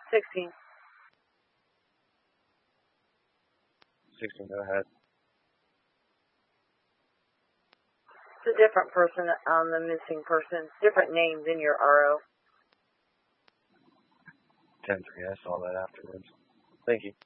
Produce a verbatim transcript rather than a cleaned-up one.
sixteen. sixteen, go ahead. It's a different person on the missing person. Different names in your R O. ten three, I saw that afterwards. Thank you.